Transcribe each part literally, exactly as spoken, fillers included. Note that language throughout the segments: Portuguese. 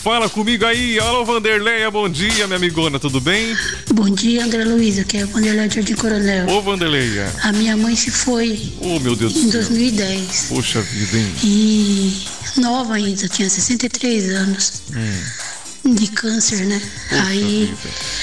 Fala comigo aí. Alô, Vanderleia, bom dia, minha amigona, tudo bem? Bom dia, André Luiz, aqui é o Vanderleia de Jardim Coronel. Ô, Vanderleia. A minha mãe se foi oh, meu Deus em do dois mil e dez. Poxa vida, hein? E nova ainda, tinha sessenta e três anos. Hum. De câncer, né? Poxa aí,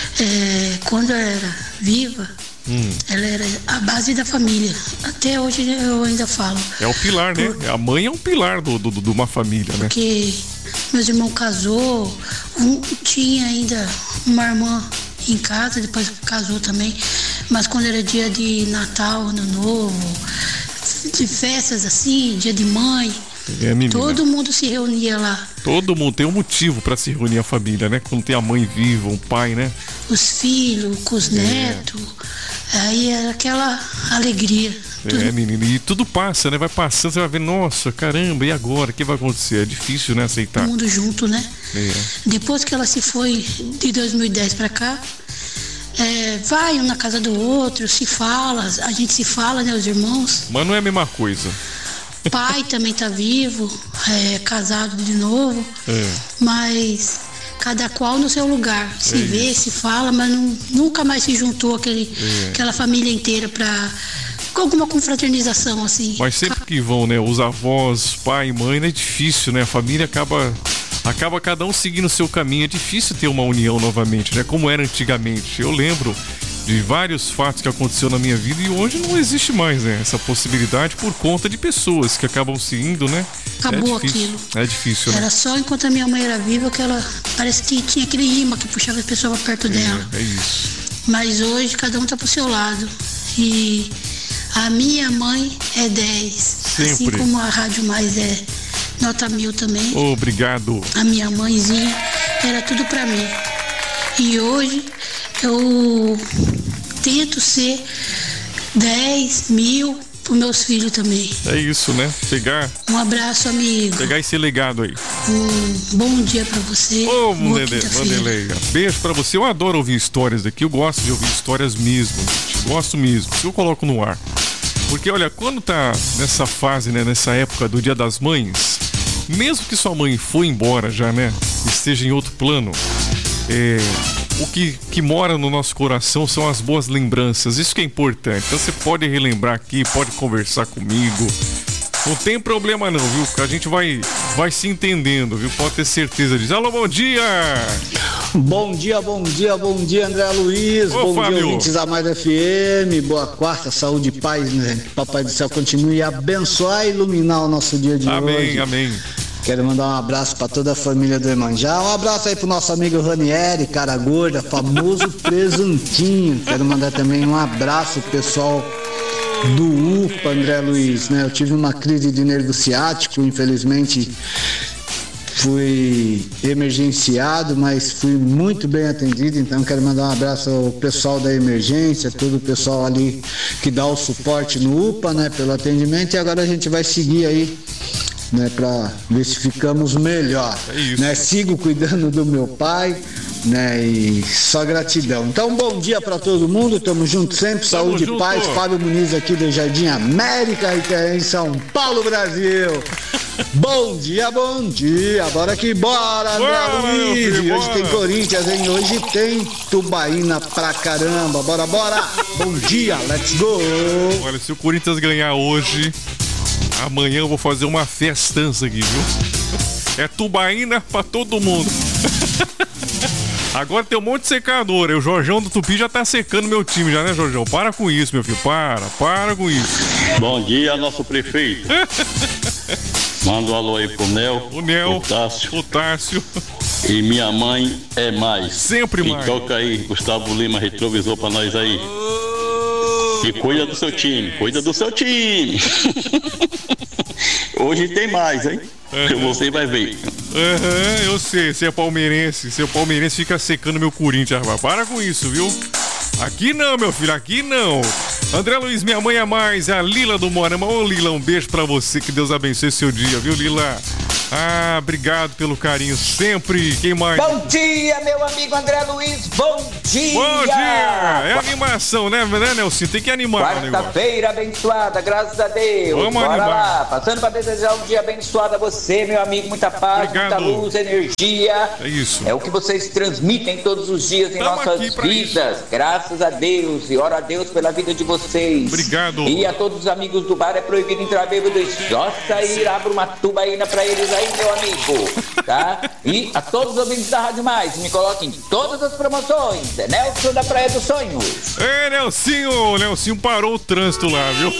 é, quando ela era viva, Hum. ela era a base da família. Até hoje eu ainda falo. É o pilar, né? Por... A mãe é um pilar do, do, de uma família, né? Porque meus irmãos casou, um, tinha ainda uma irmã em casa, depois casou também. Mas quando era dia de Natal, Ano Novo, de festas assim, dia de mãe, é, todo mundo se reunia lá. Todo mundo tem um motivo para se reunir a família, né? Quando tem a mãe viva, um pai, né? Os filhos, com os é. netos. Aí era aquela alegria. É, tudo... menina, e tudo passa, né? Vai passando, você vai ver, nossa, caramba, e agora? O que vai acontecer? É difícil, né? Aceitar. Todo mundo junto, né? É. Depois que ela se foi de dois mil e dez pra cá, é, vai um na casa do outro, se fala, a gente se fala, né, os irmãos. Mas não é a mesma coisa. Pai também tá vivo, é, casado de novo, é. Mas cada qual no seu lugar. Se é vê, isso. se fala, mas não, nunca mais se juntou aquele, é. aquela família inteira pra alguma confraternização assim. Mas sempre que vão, né, os avós, pai e mãe, né, é difícil, né? A família acaba, acaba cada um seguindo o seu caminho. É difícil ter uma união novamente, né? Como era antigamente. Eu lembro de vários fatos que aconteceu na minha vida e hoje não existe mais, né? Essa possibilidade por conta de pessoas que acabam se indo, né? Acabou é difícil, aquilo. É difícil, né? Era só enquanto a minha mãe era viva que ela parece que tinha aquele imã que puxava a pessoa pra perto é, dela. É isso. Mas hoje cada um tá pro seu lado. E a minha mãe é dez. Sempre. Assim como a Rádio Mais é nota mil também. Obrigado. A minha mãezinha era tudo pra mim. E hoje eu tento ser dez mil pros meus filhos também. É isso, né? Pegar. Um abraço, amigo. Pegar esse legado aí. Um bom dia pra você. Ô, Vanderleia, beijo pra você. Eu adoro ouvir histórias daqui. Eu gosto de ouvir histórias mesmo. Gosto mesmo. Se eu coloco no ar. Porque, olha, quando tá nessa fase, né? Nessa época do Dia das Mães, mesmo que sua mãe foi embora já, né? Esteja em outro plano, é. O que, que mora no nosso coração são as boas lembranças. Isso que é importante. Então você pode relembrar aqui, pode conversar comigo. Não tem problema não, viu? A gente vai, vai se entendendo, viu? Pode ter certeza disso. Alô, bom dia! Bom dia, bom dia, bom dia, André Luiz. Ô, bom Fábio. dia, ouvintes da Mais F M. Boa quarta, saúde e paz, né? Papai do céu continue a abençoar e iluminar o nosso dia de amém, hoje. Amém, amém. Quero mandar um abraço para toda a família do Emanjá. Um abraço aí pro nosso amigo Ranieri, cara gorda, famoso presuntinho. Quero mandar também um abraço pro pessoal do U P A, André Luiz, né? Eu tive uma crise de nervo ciático, infelizmente fui emergenciado, mas fui muito bem atendido, então quero mandar um abraço ao pessoal da emergência, todo o pessoal ali que dá o suporte no U P A, né, pelo atendimento, e agora a gente vai seguir aí, né, para ver se ficamos melhor. É isso. Né? Sigo cuidando do meu pai, né, e só gratidão. Então, bom dia para todo mundo, tamo junto sempre, tamo saúde e paz. Fábio Muniz aqui do Jardim América, em São Paulo, Brasil. Bom dia, bom dia, bora que bora, André Luiz. Filho, hoje bora. Tem Corinthians, hein? Hoje tem Tubaína pra caramba, bora, bora. Bom dia, let's go. Olha, se o Corinthians ganhar hoje, amanhã eu vou fazer uma festança aqui, viu? É tubaína pra todo mundo. Agora tem um monte de secador. O Jorjão do Tupi já tá secando meu time, já, né, Jorjão? Para com isso, meu filho. Para, para com isso. Bom dia, nosso prefeito. Manda um alô aí pro Nel. O Nel. O Tássio. O Tássio. E minha mãe é mais. Sempre e mais. Toca aí, Gustavo Lima, retrovisor pra nós aí. E cuida do seu time, cuida do seu time. Hoje tem mais, hein? Uhum. Você vai ver. Aham, uhum, eu sei, você é palmeirense. Seu palmeirense fica secando meu Corinthians, rapaz. Para com isso, viu? Aqui não, meu filho, aqui não. André Luiz, minha mãe é mais, é a Lila do Moarama. Ô, Lila, um beijo pra você, que Deus abençoe seu dia, viu, Lila? Ah, obrigado pelo carinho sempre. Quem mais? Bom dia, meu amigo André Luiz. Bom dia. Bom dia. É animação, né, né, Nelson? Tem que animar o negócio. Quarta-feira abençoada, graças a Deus. Vamos Bora animar. lá. Passando para desejar um dia abençoado a você, meu amigo. Muita paz, Obrigado. muita luz, energia. É isso. É o que vocês transmitem todos os dias em Tamo nossas aqui pra vidas. isso. Graças a Deus. E oro a Deus pela vida de vocês. Obrigado. E a todos os amigos do bar é proibido entrar bêbado. Só sair, abra uma tubaína pra eles aí, meu amigo. Tá? E a todos os ouvintes da Rádio Mais, me coloquem em todas as promoções. É Nelson da Praia dos Sonhos. Ei, Nelsinho, Nelsinho parou o trânsito lá, viu?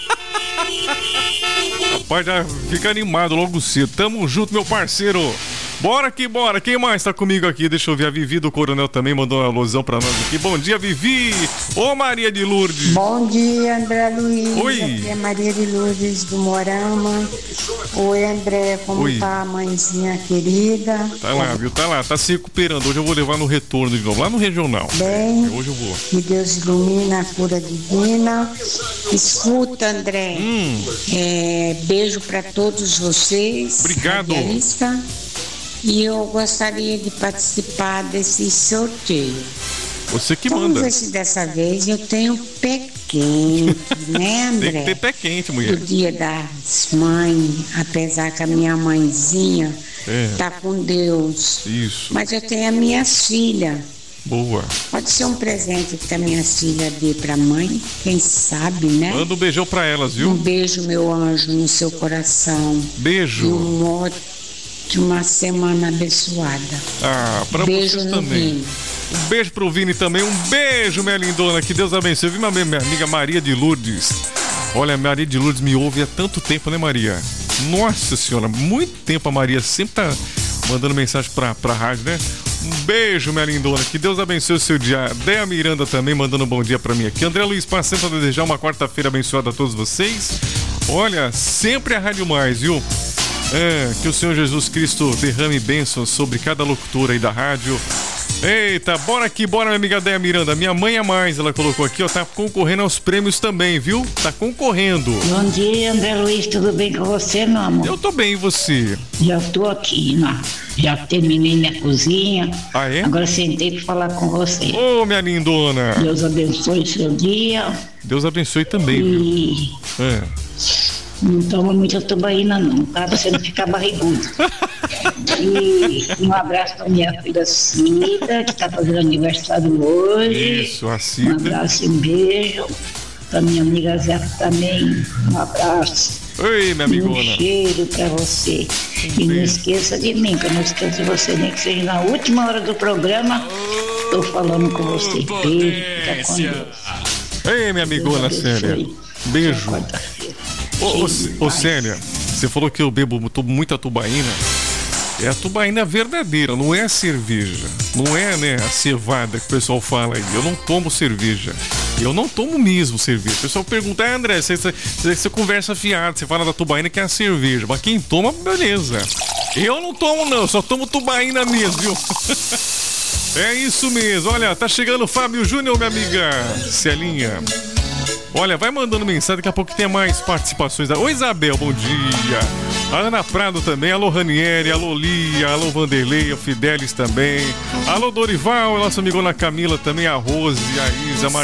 Rapaz, já fica animado logo cedo. Tamo junto, meu parceiro. Bora que bora. Quem mais tá comigo aqui? Deixa eu ver. A Vivi do Coronel também mandou uma alusão pra nós aqui. Bom dia, Vivi. Ô, Maria de Lourdes. Bom dia, André Luiz. Oi. Aqui é Maria de Lourdes do Morama. Oi, André. Como Oi. tá a mãezinha querida? Tá lá, viu? Tá lá. Tá se recuperando. Hoje eu vou levar no retorno de novo. Lá no regional. Bem. Hoje eu vou. Que Deus ilumina a cura divina. Escuta, André. Hum. É, beijo pra todos vocês. Obrigado. Radialista. E eu gostaria de participar desse sorteio. Você que Vamos manda. ver se dessa vez eu tenho pé quente, né, André? Tem que ter pé quente, Do mulher. dia das mães, apesar que a minha mãezinha É. tá com Deus. Isso. Mas eu tenho as minhas filhas. Boa. Pode ser um presente que a minha filha dê pra mãe, quem sabe, né? Manda um beijão pra elas, Um viu? beijo, meu anjo, no seu coração. E Beijo. um ótima semana abençoada. Ah, pra Beijo vocês no também. Vini. Um beijo pro Vini também. Um beijo, minha lindona. Que Deus abençoe. Eu vi minha, minha amiga Maria de Lourdes. Olha, a Maria de Lourdes me ouve há tanto tempo, né, Maria? Nossa senhora, muito tempo a Maria sempre tá mandando mensagem pra, pra rádio, né? Um beijo, minha lindona. Que Deus abençoe o seu dia. Déa Miranda também mandando um bom dia pra mim aqui. André Luiz, passando pra desejar uma quarta-feira abençoada a todos vocês. Olha, sempre a Rádio Mais, viu? É, que o Senhor Jesus Cristo derrame bênçãos sobre cada locutor aí da rádio. Eita, bora aqui, bora, minha amiga Déa Miranda. Minha mãe é mais, ela colocou aqui, ó, tá concorrendo aos prêmios também, viu? Tá concorrendo. Bom dia, André Luiz, tudo bem com você, meu amor? Eu tô bem, e você? Já tô aqui, né? Já terminei minha cozinha. Ah, é? Agora sentei pra falar com você. Ô, minha lindona. Deus abençoe seu dia Deus abençoe também, viu? e É. não toma muita tubaína não, tá? Você não ficar barrigudo. E um abraço pra minha filha Cida, que tá fazendo aniversário hoje. Isso, a Um Cida. abraço e um beijo. Pra minha amiga Zé também, um abraço. Oi, minha E um amigona. cheiro pra você. E não esqueça de mim, que eu não esqueço de você, nem que seja na última hora do programa. Tô falando com você. Beijo, fica com Deus. Ei, minha amigona Deus Célia. abençoe. Beijo. Quarta-feira. Ô, ô, Cheio C- de ô paz. Célia, você falou que eu bebo tu- muita tubaína. É a tubaína verdadeira, não é a cerveja. Não é, né, a cevada que o pessoal fala aí. Eu não tomo cerveja. Eu não tomo mesmo cerveja. O pessoal pergunta, ah, André, você, você, você conversa fiado, você fala da tubaína que é a cerveja. Mas quem toma, beleza. Eu não tomo não, eu só tomo tubaína mesmo, viu? É isso mesmo. Olha, tá chegando o Fábio Júnior, minha amiga Celinha. Olha, vai mandando mensagem, daqui a pouco tem mais participações. Oi, Isabel, bom dia. A Ana Prado também, alô Ranieri, alô Lia, alô Vanderlei, a Fidelis também. Alô Dorival, a nossa amigona Camila também, a Rose, a Isa, a